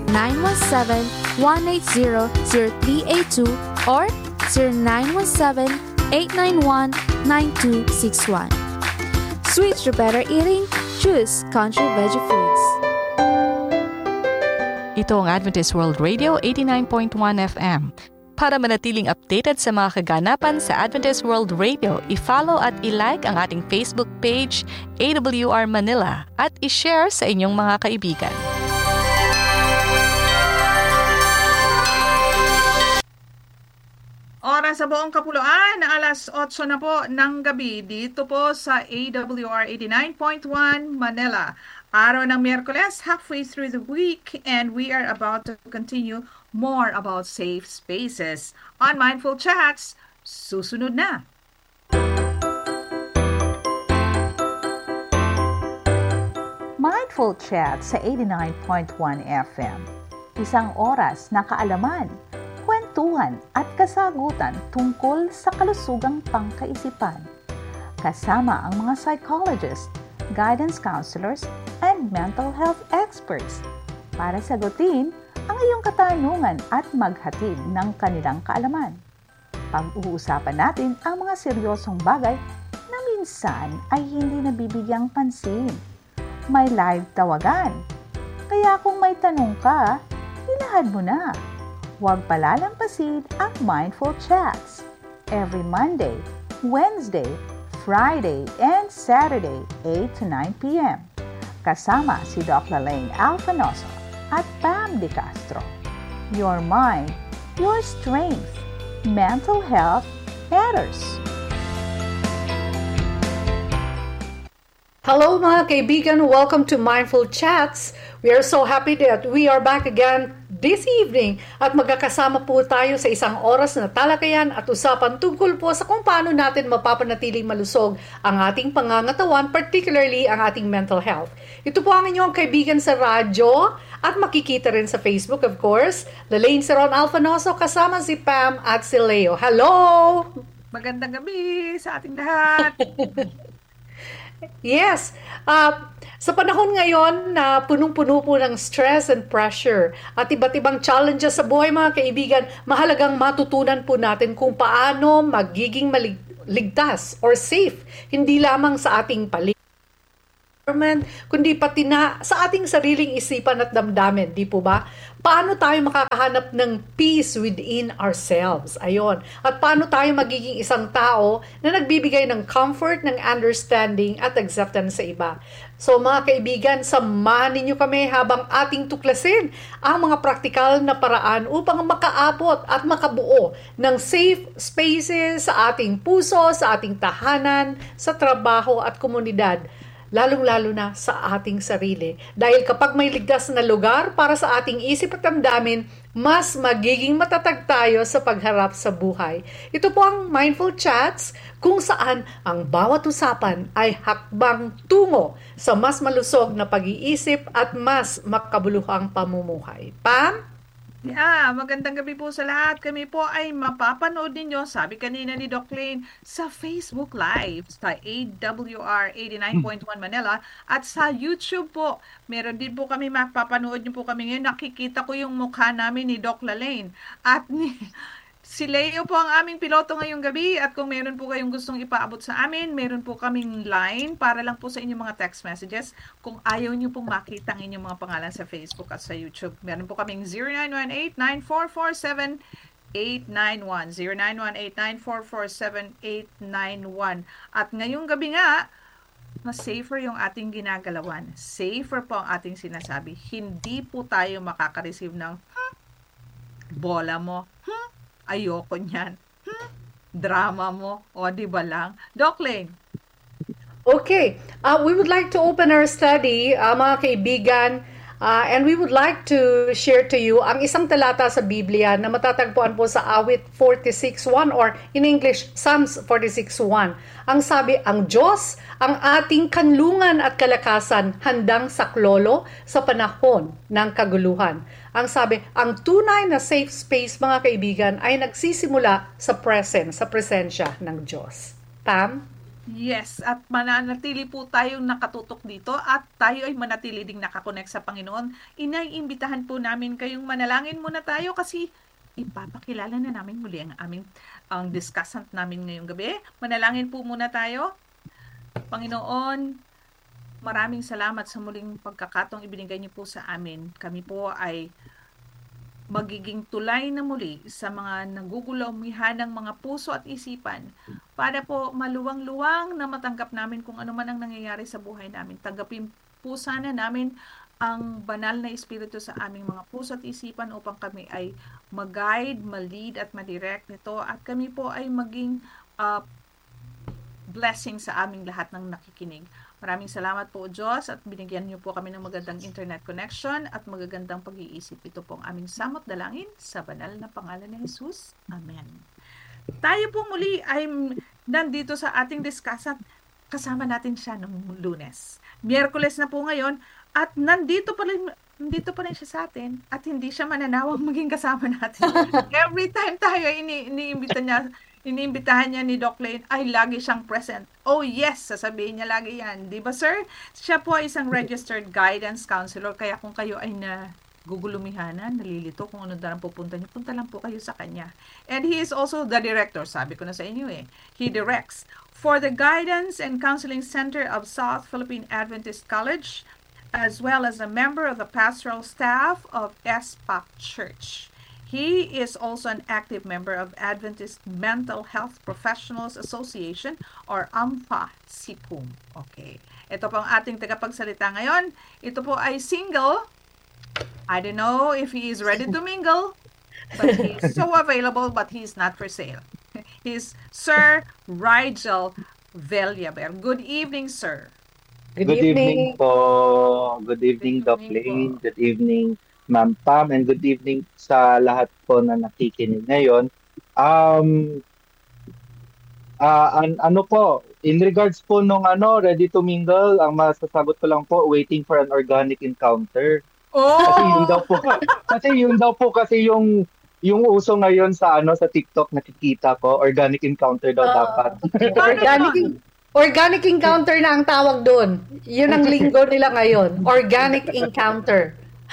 0917-180-0382 or 0917-891-9261. Switch to better eating. Choose Country Veggie Foods. Ito ang Adventist World Radio 89.1 FM. Para manatiling updated sa mga kaganapan sa Adventist World Radio, i-follow at i-like ang ating Facebook page, AWR Manila, at i-share sa inyong mga kaibigan. Oras sa buong kapuluan, alas 8 na po ng gabi dito po sa AWR 89.1 Manila. Araw ng Miyerkules, halfway through the week, and we are about to continue more about safe spaces. On Mindful Chats, susunod na. Mindful Chat sa 89.1 FM. Isang oras na kaalaman, kwentuhan at kasagutan tungkol sa kalusugang pangkaisipan. Kasama ang mga psychologists, guidance counselors, and mental health experts para sagutin ang iyong katanungan at maghatid ng kanilang kaalaman. Pag-uusapan natin ang mga seryosong bagay na minsan ay hindi nabibigyang pansin. May live tawagan. Kaya kung may tanong ka, ilahad mo na. Huwag palalampasin ang Mindful Chats. Every Monday, Wednesday, Friday, and Saturday, 8 to 9 p.m. Kasama si Doc Lalaine Alfanoso at Pam De Castro. Your mind, your strength. Mental health matters. Hello mga kaibigan, welcome to Mindful Chats. We are so happy that we are back again this evening at magkakasama po tayo sa isang oras na talakayan at usapan tungkol po sa kung paano natin mapapanatiling malusog ang ating pangangatawan, particularly ang ating mental health. Ito po ang inyong kaibigan sa radyo at makikita rin sa Facebook, of course. Lalaine Seron Alfanoso kasama si Pam at si Leo. Hello! Magandang gabi sa ating lahat. Yes, sa panahon ngayon na punong-puno po ng stress and pressure at iba't ibang challenges sa buhay mga kaibigan, mahalagang matutunan po natin kung paano magiging ligtas or safe, hindi lamang sa ating paligid, kundi pati na sa ating sariling isipan at damdamin, di po ba? Paano tayo makakahanap ng peace within ourselves? Ayon. At paano tayo magiging isang tao na nagbibigay ng comfort, ng understanding at acceptance sa iba? So mga kaibigan, samahan ninyo kami habang ating tuklasin ang mga praktikal na paraan upang makaabot at makabuo ng safe spaces sa ating puso, sa ating tahanan, sa trabaho at komunidad. Lalong-lalo na sa ating sarili. Dahil kapag may ligtas na lugar para sa ating isip at damdamin, mas magiging matatag tayo sa pagharap sa buhay. Ito po ang Mindful Chats kung saan ang bawat usapan ay hakbang tungo sa mas malusog na pag-iisip at mas makabuluhang pamumuhay. Pam? Yeah, magandang gabi po sa lahat. Kami po ay mapapanood ninyo, sabi kanina ni Doc Lane, sa Facebook Live sa AWR 89.1 Manila at sa YouTube po. Meron din po kami mapapanood nyo po kami ngayon. Nakikita ko yung mukha namin ni Doc Lane at si Leo po ang aming piloto ngayong gabi at kung meron po kayong gustong ipaabot sa amin, meron po kaming line para lang po sa inyong mga text messages. Kung ayaw nyo pong makita ang inyong mga pangalan sa Facebook at sa YouTube, meron po kaming 0918-9447-891. 0918-9447-891. At ngayong gabi nga, mas safer yung ating ginagalawan. Safer po ang ating sinasabi. Hindi po tayo makaka-receive ng bola mo, ayoko niyan. Drama mo. O, di ba lang? Doc Lane. Okay. We would like to open our study, mga kaibigan, and we would like to share to you ang isang talata sa Biblia na matatagpuan po sa Awit 46:1 or in English, Psalms 46:1. Ang sabi, ang Diyos, ang ating kanlungan at kalakasan, handang saklolo sa panahon ng kaguluhan. Ang sabi, ang tunay na safe space, mga kaibigan, ay nagsisimula sa presence, sa presensya ng Diyos. Pam? Yes, at mananatili po tayong nakatutok dito at tayo ay manatili ding nakakonect sa Panginoon. Inaiimbitahan po namin kayong manalangin muna tayo kasi ipapakilala na namin muli ang discussant namin ngayong gabi. Manalangin po muna tayo. Panginoon, maraming salamat sa muling pagkakataong ibinigay niyo po sa amin. Kami po ay magiging tulay na muli sa mga nagugulawmihan ng mga puso at isipan para po maluwang-luwang na matanggap namin kung ano man ang nangyayari sa buhay namin. Tanggapin po sana namin ang banal na Espiritu sa aming mga puso at isipan upang kami ay mag-guide, ma-lead at ma-direct nito at kami po ay maging blessing sa aming lahat ng nakikinig. Maraming salamat po, Diyos, at binigyan niyo po kami ng magandang internet connection at magagandang pag-iisip. Ito po ang aming samot dalangin sa banal na pangalan ni Jesus. Amen. Tayo po muli ay nandito sa ating discussant. Kasama natin siya noong Lunes. Miyerkules na po ngayon at nandito pa rin siya sa atin at hindi siya mananawang maging kasama natin. Every time tayo iniimbitahan niya ni Doc Lane ay lagi siyang present. Oh yes, sasabihin niya lagi yan. Di ba, sir? Siya po ay isang registered guidance counselor. Kaya kung kayo ay nagugulumihanan, nalilito kung ano darang pupunta niyo, punta lang po kayo sa kanya. And he is also the director. Sabi ko na sa inyo He directs for the Guidance and Counseling Center of South Philippine Adventist College, as well as a member of the pastoral staff of SPAC Church. He is also an active member of Adventist Mental Health Professionals Association or AMPA-CPUM. Okay. Ito po ang ating tagapagsalita ngayon. Ito po ay single. I don't know if he is ready to mingle, but he's so available, but he's not for sale. He's Sir Rigel Villaber. Good evening, sir. Good evening po. Good evening, Doc Lane. Good evening, Ma'am Pam, and good evening sa lahat po na nakikinig ngayon. Ano po, in regards po nung ready to mingle, ang masasagot ko lang po, waiting for an organic encounter. Oh! Kasi yun daw po kasi yung uso ngayon sa sa TikTok nakikita ko, organic encounter daw dapat. Organic encounter na ang tawag doon. Yun ang linggo nila ngayon. Organic encounter.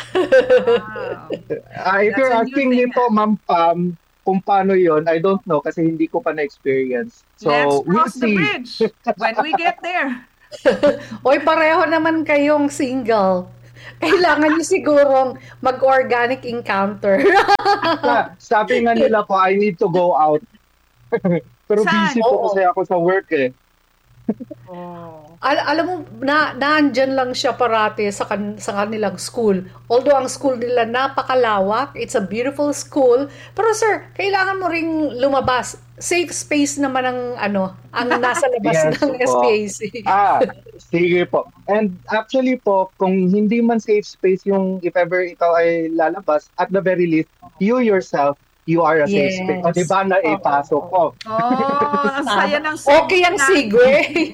Wow. If you're asking me po, Ma'am Pam, kung paano yun, I don't know kasi hindi ko pa na-experience. So, Let's we'll cross the see. bridge when we get there. Oy, pareho naman kayong single. Kailangan niyo sigurong mag-organic encounter. Sabi nga nila po, I need to go out. Pero Saan? busy po kasi ako sa work Oh. Alam mo, nandyan lang siya parati sa kanilang school. Although ang school nila napakalawak, it's a beautiful school. Pero sir, kailangan mo ring lumabas. Safe space naman ang nasa labas Yes ng po. SPAC. Sige po. And actually po, kung hindi man safe space yung if ever ikaw ay lalabas, at the very least, you yourself, you are a safe space. O diba na ipasok ko. Oh, ang saya ng segue. Okay ang segue.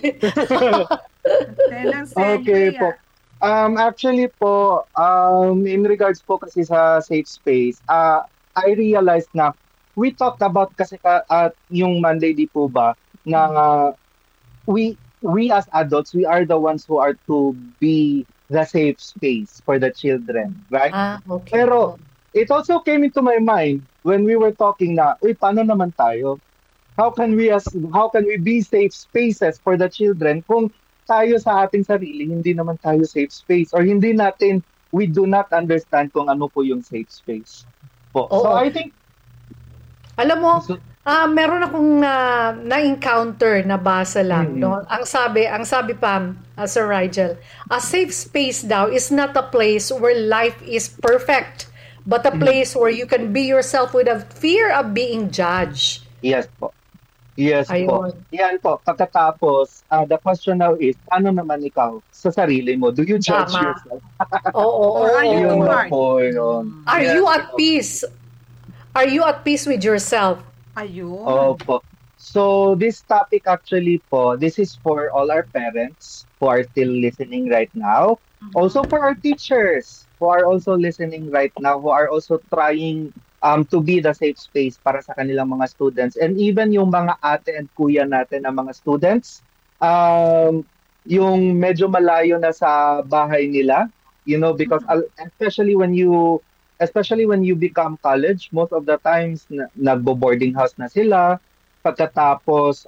Okay po. Actually po, in regards po kasi sa safe space, I realized na we talked about kasi yung Monday di po ba na we as adults, we are the ones who are to be the safe space for the children, right? Okay. Pero it also came into my mind when we were talking na, paano naman tayo? How can we be safe spaces for the children kung tayo sa ating sarili, hindi naman tayo safe space or we do not understand kung ano po yung safe space po. Oo. So I think Alam mo, meron akong na-encounter na basa lang. No? Ang sabi pa, Sir Rigel, a safe space daw is not a place where life is perfect, but a place where you can be yourself without fear of being judged. Yes po. Yes po. Ayun. Yan po. Pagkatapos, the question now is, ano naman ikaw sa sarili mo? Do you judge Tama. yourself? Oo. Or are you Yun too na hard? po yun. Are Yes you po. at peace? Are you at peace with yourself? Ayun. Opo. So, this topic actually po, this is for all our parents who are still listening right now. Also for our teachers who are also listening right now, who are also trying to be the safe space para sa kanilang mga students. And even yung mga ate and kuya natin na mga students, um, yung medyo malayo na sa bahay nila, because especially when you become college, most of the times nagbo-boarding house na sila. Pagkatapos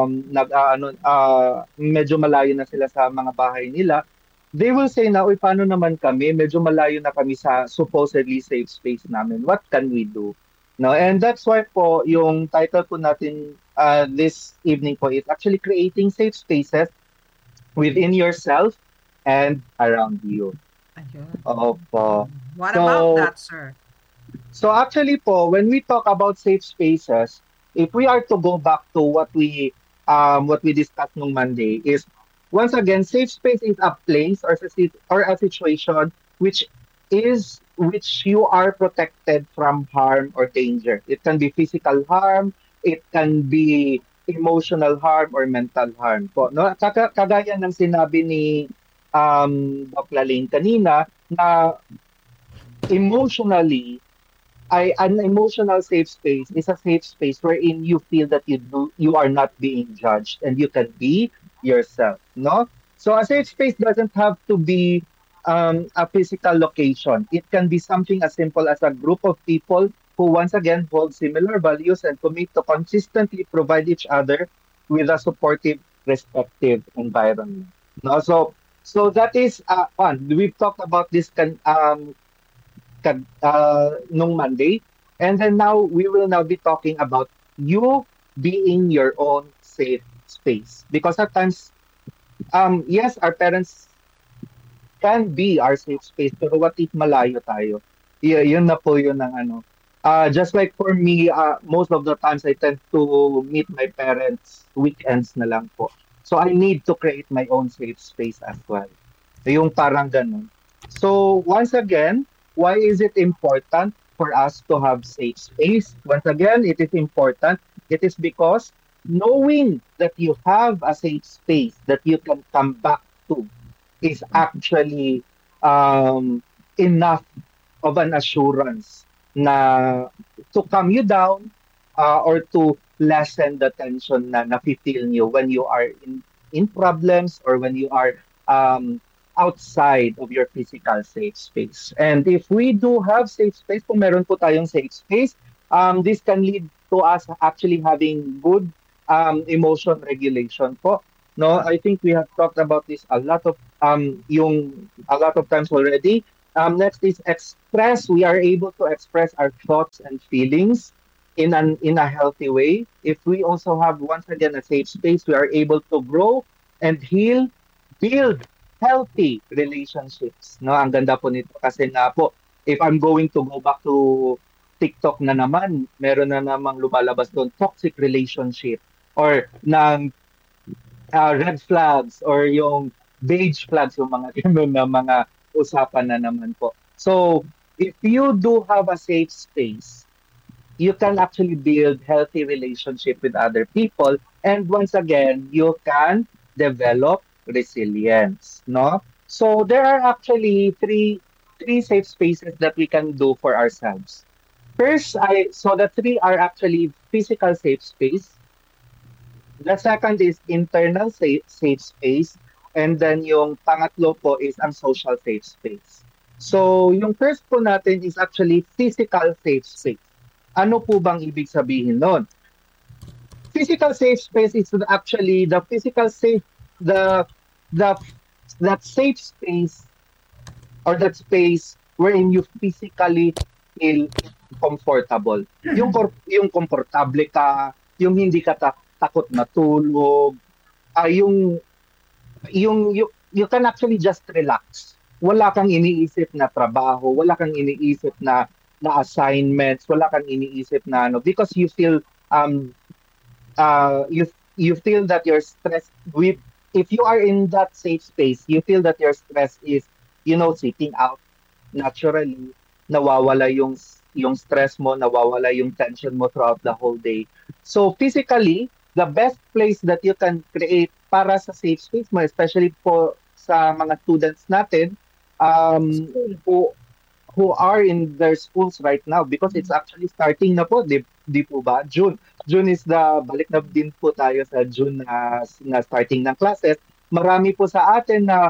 medyo malayo na sila sa mga bahay nila. They will say na, uy, paano naman kami? Medyo malayo na kami sa supposedly safe space namin. What can we do? No, and that's why po yung title po natin this evening po is actually creating safe spaces within yourself and around you. Ayun. Opo. What So, about that, sir? So actually po, when we talk about safe spaces, if we are to go back to what we discussed nung Monday is once again, safe space is a place or a situation which you are protected from harm or danger. It can be physical harm, it can be emotional harm or mental harm po. No, kagaya ng sinabi ni Doc Lalaine kanina na emotionally an emotional safe space is a safe space wherein you feel that you are not being judged and you can be yourself, no? So a safe space doesn't have to be a physical location. It can be something as simple as a group of people who once again hold similar values and commit to consistently provide each other with a supportive, respective environment. No, so that is one. We've talked about this nung Monday. And then now we will now be talking about you being your own safe space. Because at times, yes, our parents can be our safe space, pero what if malayo tayo? Yeah, yun na po yun ang ano. Just like for me, most of the times I tend to meet my parents weekends na lang po. So I need to create my own safe space as well. Yung parang ganun. So once again, why is it important for us to have safe space? Once again, it is important. It is because knowing that you have a safe space that you can come back to is actually enough of an assurance na to calm you down or to lessen the tension na nafe-feel nyo when you are in problems or when you are outside of your physical safe space. And if we do have safe space, kung meron po tayong safe space, this can lead to us actually having good emotion regulation po. No, I think we have talked about this a lot of times already. Next is express. We are able to express our thoughts and feelings in a healthy way. If we also have once again a safe space, we are able to grow and heal, build healthy relationships. No, ang ganda po nito kasi na po, if I'm going to go back to TikTok na naman, meron na namang lumalabas doon toxic relationship or ng red flags or yung beige flags, yung mga ganun na mga usapan na naman po. So, if you do have a safe space, you can actually build healthy relationship with other people. And once again, you can develop resilience, no? So, there are actually three safe spaces that we can do for ourselves. First, so the three are actually physical safe space. The second is internal safe space. And then yung pangatlo po is ang social safe space. So yung first po natin is actually physical safe space. Ano po bang ibig sabihin nun? Physical safe space is actually the physical safe, that safe space or that space wherein you physically feel comfortable. Yung komportable ka, yung hindi ka takot matulog, you can actually just relax. Wala kang iniisip na trabaho, wala kang iniisip na assignments, wala kang iniisip na ano, because you feel you feel that your stress if you are in that safe space, you feel that your stress is sitting out naturally, nawawala yung stress mo, nawawala yung tension mo throughout the whole day. So physically, the best place that you can create para sa safe space mo, especially po sa mga students natin, who are in their schools right now because it's actually starting na po, di po ba? June. June is balik na din po tayo sa June na starting ng classes. Marami po sa atin na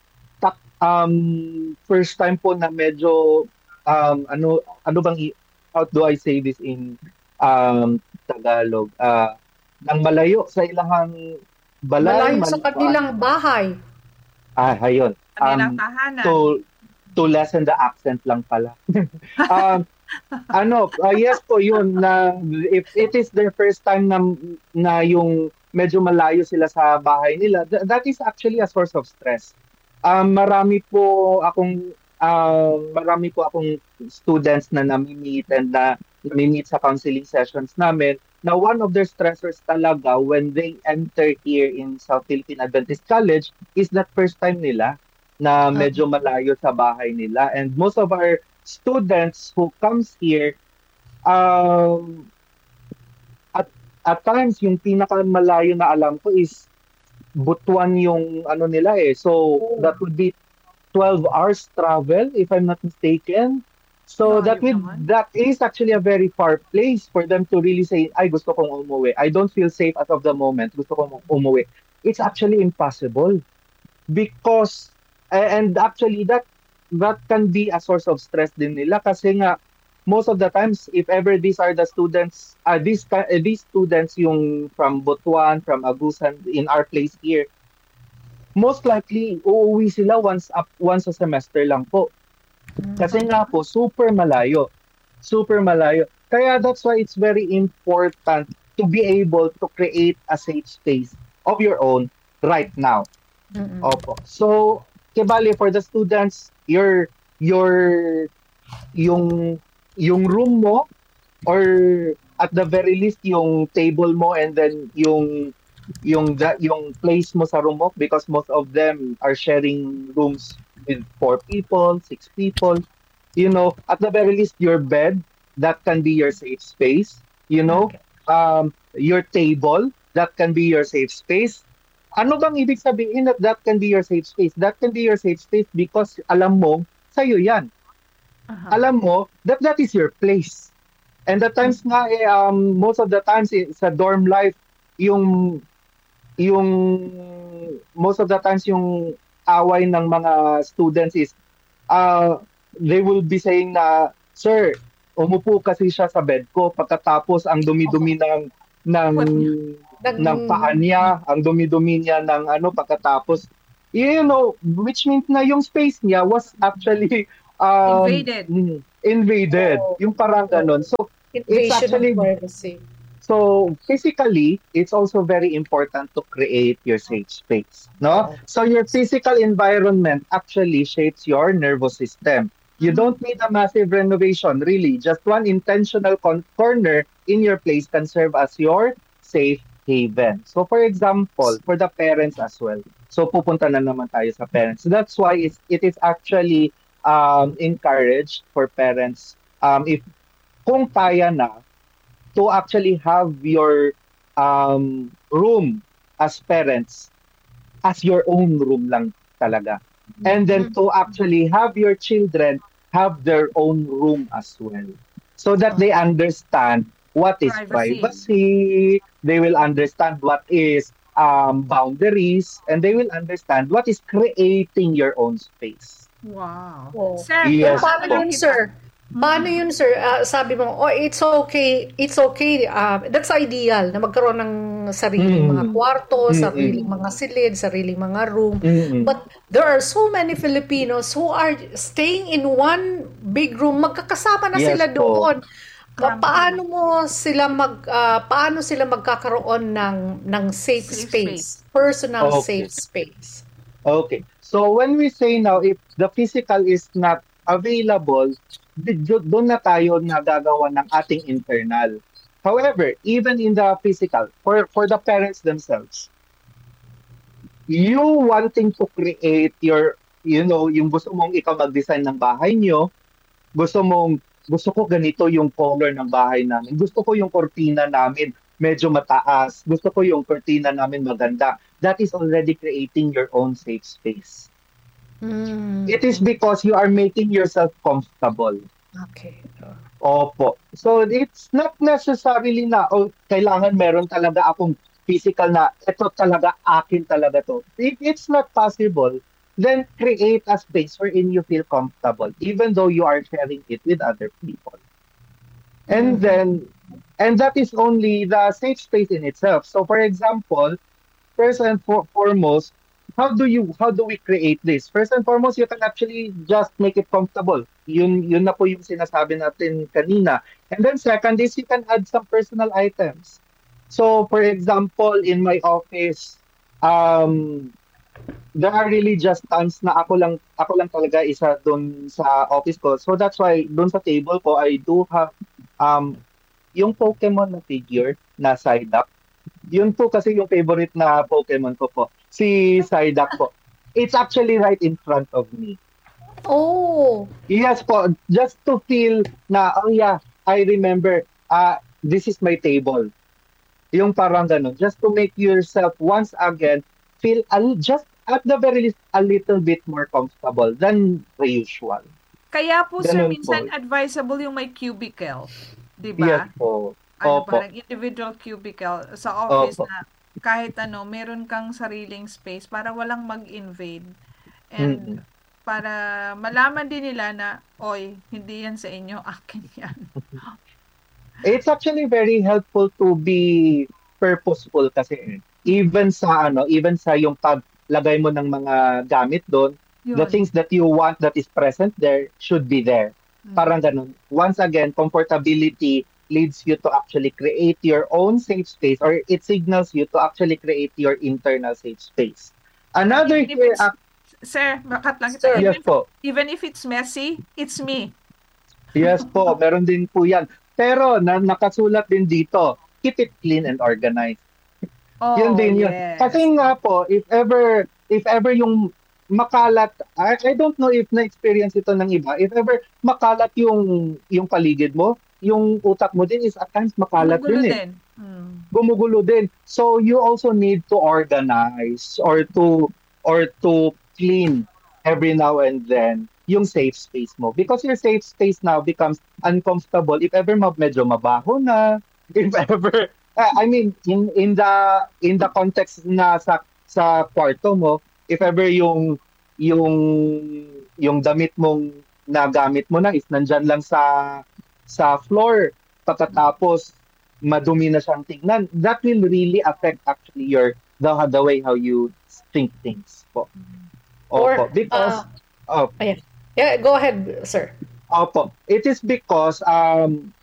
first time po na medyo ano bang how do I say this in Tagalog? Nang malayo sa ilahang balay, Malayo sa kanilang bahay. Ayun. Kanilang tahanan. To lessen the accent lang pala. Yes po yun na if it is their first time na yung medyo malayo sila sa bahay nila, that is actually a source of stress. Marami po akong students na nami-meet and nami-meet sa counseling sessions namin na one of their stressors talaga when they enter here in South Philippine Adventist College is that first time nila na medyo malayo sa bahay nila. And most of our students who comes here, at times, yung pinakamalayo na alam ko is Butuan yung nila eh. So, that would be 12 hours travel, if I'm not mistaken. So, that is actually a very far place for them to really say, ay, gusto kong umuwi. I don't feel safe as of the moment. Gusto kong umuwi. It's actually impossible. Because, and actually, that can be a source of stress din nila kasi nga, most of the times, if ever these are the students, these students yung from Butuan, from Agusan, in our place here, most likely, uuwi sila once a semester lang po. Kasi nga po, super malayo. Super malayo. Kaya that's why it's very important to be able to create a safe space of your own right now. Opo. So, kebali for the students, yung room mo or at the very least yung table mo and then yung place mo sa room mo because most of them are sharing rooms with 4 people, 6 people. At the very least your bed, that can be your safe space. Your table, that can be your safe space. Ano bang ibig sabihin that can be your safe space? That can be your safe space because alam mo, sa'yo yan. Alam mo, that is your place. And the times nga, most of the times sa dorm life, yung most of the times yung away ng mga students is, they will be saying na, sir, umupo kasi siya sa bed ko, pagkatapos ang dumi-dumi ng paa niya, ang dumi-dumi niya ng pagkatapos, which means na yung space niya was actually invaded. Yung parang ganon. So, it's actually of privacy. So, physically, it's also very important to create your safe space, no? So, your physical environment actually shapes your nervous system. You don't need a massive renovation, really. Just one intentional corner in your place can serve as your safe haven. So, for example, for the parents as well. So, pupunta na naman tayo sa parents. So, that's why it is actually encouraged for parents if kung kaya na to actually have your room as parents as your own room lang talaga, and then to actually have your children have their own room as well so that they understand what is privacy, they will understand what is boundaries, and they will understand what is creating your own space. Wow. Sir, Yes, paano yun, sir? Paano yun, sir? Sabi mo, it's okay. That's ideal na magkaroon ng sariling mga kwarto, sariling mga silid, sariling mga room. But there are so many Filipinos who are staying in one big room. Magkakasama na sila doon. Paano sila magkakaroon ng safe space? Personal safe space. Okay. So when we say now, if the physical is not available, doon na tayo nagagawa ng ating internal. However, even in the physical, for the parents themselves, you wanting to create yung gusto mong ikaw mag-design ng bahay nyo, gusto ko ganito yung color ng bahay namin, gusto ko yung kortina namin medyo mataas, gusto ko yung kortina namin maganda. That is already creating your own safe space. It is because you are making yourself comfortable. Okay. Opo. So it's not necessarily na kailangan meron talaga akong physical na ito talaga akin talaga to. If it's not possible, then create a space wherein you feel comfortable even though you are sharing it with other people. And then and that is only the safe space in itself. So for example, first and foremost, how do we create this? First and foremost, you can actually just make it comfortable. Yun na po yung sinasabi natin kanina. And then second is you can add some personal items. So for example, in my office, um, there are really just times na ako lang talaga isa doon sa office ko. So that's why doon sa table ko I do have um yung Pokemon na figure na Psyduck. Yun po kasi yung favorite na Pokemon ko po. Si Psyduck po. It's actually right in front of me. Oh. Yes po, just to feel na, oh yeah, I remember, this is my table. Yung parang ganun. Just to make yourself once again feel just at the very least a little bit more comfortable than the usual. Kaya po, sir, Ganun minsan po. advisable yung may cubicle. Di Yes ba? po. Ano, Opo. parang individual cubicle sa office Opo. na kahit ano, meron kang sariling space para walang mag-invade. Mm. And para malaman din nila na, oy, hindi yan sa inyo, akin yan. It's actually very helpful to be purposeful kasi even sa yung paglagay mo ng mga gamit doon, the Yun. things that you want that is present there should be there. Parang ganun. Once again, comfortability leads you to actually create your own safe space or it signals you to actually create your internal safe space. Another Even if here, it's, sir, bakat lang kita. Sir. yes po. Even if it's messy, it's me. Yes po, meron din po yan. Pero nakasulat din dito, keep it clean and organized. Oh, Yun din yun. yes. Kasi nga po, if ever yung makalat, I don't know if na-experience ito ng iba, if ever makalat yung paligid mo, yung utak mo din is at times makalat Magulo din eh. din. Gumugulo din. So you also need to organize or to clean every now and then yung safe space mo. Because your safe space now becomes uncomfortable if ever medyo mabaho na, if ever I mean in the context na sa kwarto mo, if ever yung damit mong nagamit mo na is nandyan lang sa floor pagkatapos madumi na siyang tingnan, that will really affect actually the way how you think things po. Or, Opo, because ayan. Yeah, go ahead, sir. Opo. It is because